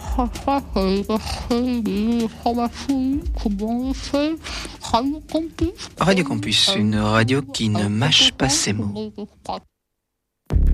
ça, c'est des informations, comment on fait, Radio Campus. Radio Campus, une radio qui ne mâche pas ses mots.